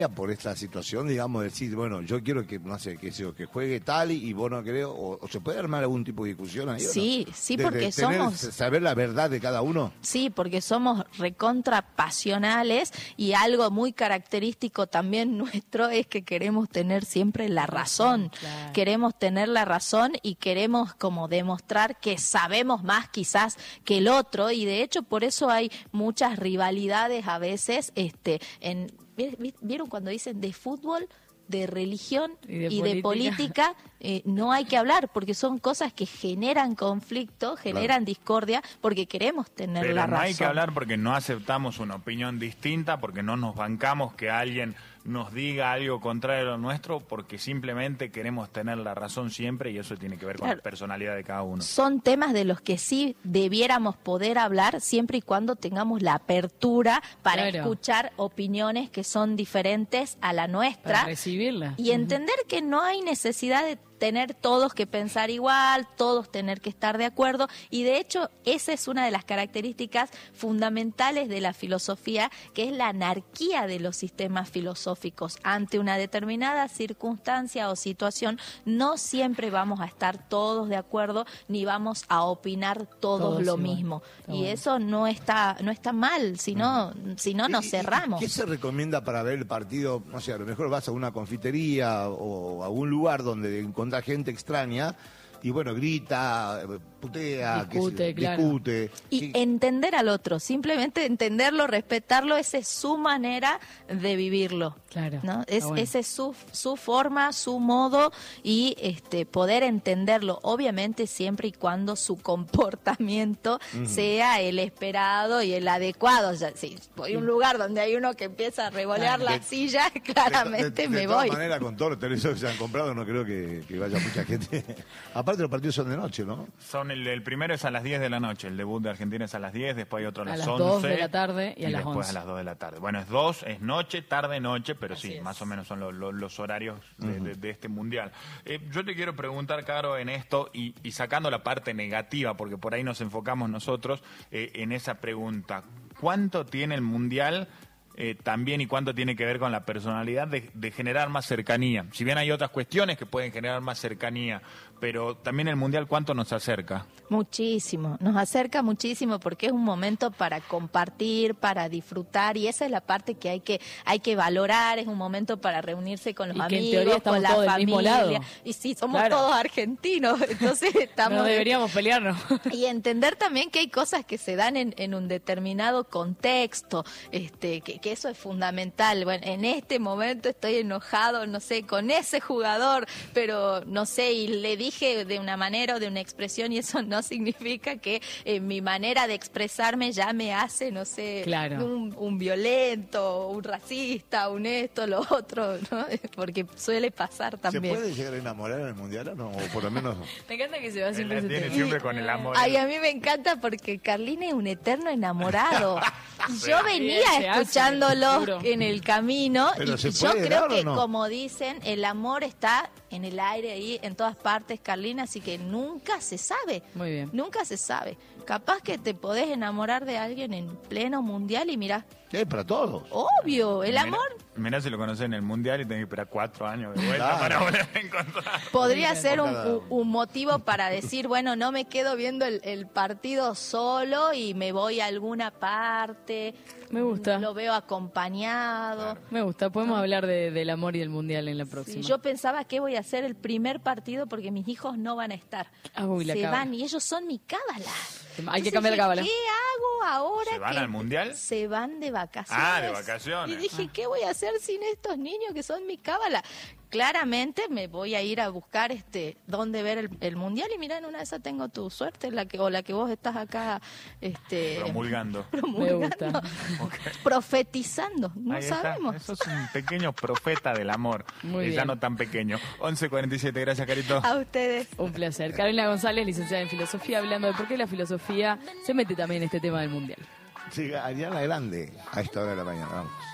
por esta situación, digamos, decir, bueno, yo quiero que, no sé, que juegue tal y vos no querés, o se puede armar algún tipo de discusión ahí, sí, ¿o no? sí, porque somos... Saber la verdad de cada uno. Sí, porque somos recontra pasionales y algo muy característico también nuestro es que queremos tener siempre la razón. Claro. Queremos tener la razón y queremos como demostrar que sabemos más quizás que el otro, y de hecho por eso hay muchas rivalidades a veces ¿vieron cuando dicen de fútbol, de religión y de política? No hay que hablar, porque son cosas que generan conflicto, generan discordia, porque queremos tener la razón. Pero no hay que hablar porque no aceptamos una opinión distinta, porque no nos bancamos que alguien nos diga algo contrario a lo nuestro, porque simplemente queremos tener la razón siempre, y eso tiene que ver con la personalidad de cada uno. Son temas de los que sí debiéramos poder hablar siempre y cuando tengamos la apertura para escuchar opiniones que son diferentes a la nuestra. Para recibirla. Y entender que no hay necesidad de tener todos que pensar igual, todos tener que estar de acuerdo, y de hecho esa es una de las características fundamentales de la filosofía, que es la anarquía de los sistemas filosóficos. Ante una determinada circunstancia o situación, no siempre vamos a estar todos de acuerdo, ni vamos a opinar todos lo mismo. Y eso no está mal, si no nos cerramos. ¿Qué se recomienda para ver el partido? No sé, a lo mejor vas a una confitería o a un lugar donde encontrás gente extraña y bueno, grita, putea, discute. Y entender al otro, simplemente entenderlo, respetarlo, esa es su manera de vivirlo. Claro. ¿No? Esa es su forma, su modo, y poder entenderlo, obviamente siempre y cuando su comportamiento sea el esperado y el adecuado. O sea, si voy a un lugar donde hay uno que empieza a revolear la silla, claramente me voy. De todas maneras, con todos los televisores que se han comprado, no creo que vaya mucha gente. Aparte, los partidos son de noche, ¿no? Son el primero es a las 10 de la noche, el debut de Argentina es a las 10, después hay otro a las 11. 2 de la tarde y a las 11. Después a las 2 de la tarde. Bueno, es noche, tarde, noche, pero así sí, es. Más o menos son los horarios de este mundial. Yo te quiero preguntar, Caro, en esto, y sacando la parte negativa, porque por ahí nos enfocamos nosotros en esa pregunta. ¿Cuánto tiene el mundial también y cuánto tiene que ver con la personalidad de generar más cercanía? Si bien hay otras cuestiones que pueden generar más cercanía, pero también el mundial, ¿cuánto nos acerca? Muchísimo, nos acerca muchísimo, porque es un momento para compartir, para disfrutar, y esa es la parte que hay que valorar. Es un momento para reunirse con los amigos, con la familia, y sí, somos todos argentinos, entonces estamos... No deberíamos pelearnos. Y entender también que hay cosas que se dan en un determinado contexto, que eso es fundamental. Bueno, en este momento estoy enojado, no sé, con ese jugador, pero no sé, y le dije de una manera o de una expresión, y eso no significa que mi manera de expresarme ya me hace, no sé, un violento, un racista, un esto, lo otro, ¿no? Porque suele pasar también. ¿Se puede llegar a enamorar en el mundial o no? O por lo menos... Me encanta que se va siempre siempre con el amor. Ay, a mí me encanta porque Carlín es un eterno enamorado. Y yo venía escuchándolo en el camino, y yo creo que, como dicen, el amor está en el aire ahí, en todas partes, Carlín, así que nunca se sabe. Muy bien. Nunca se sabe. Capaz que te podés enamorar de alguien en pleno mundial y mirá. Para todos. Obvio, el amor. Mirá si lo conocés en el mundial y tenés que esperar 4 años de vuelta para volver a encontrar. Podría ser un motivo para decir, bueno, no me quedo viendo el partido solo y me voy a alguna parte. Me gusta. Lo veo acompañado. Claro. Me gusta. Podemos hablar del amor y del mundial en la próxima. Sí, yo pensaba que voy a hacer el primer partido porque mis hijos no van a estar. Se van y ellos son mi cábala. Hay que cambiar la cábala. ¿Qué hago ahora? ¿Se van al mundial? Se van de vacaciones. Ah, de vacaciones. Y dije, ¿qué voy a hacer sin estos niños que son mi cábala? Claramente me voy a ir a buscar dónde ver el mundial, y mira, en una de esas tengo tu suerte, la que vos estás acá promulgando. Me gusta. Profetizando, no ahí sabemos. Eso es un pequeño profeta del amor. Muy bien. Ya no tan pequeño. 11:47, gracias, Carito. A ustedes. Un placer. Carolina González, licenciada en Filosofía, hablando de por qué la filosofía se mete también en este tema del mundial. Sí, Ariana Grande, a esta hora de la mañana, vamos.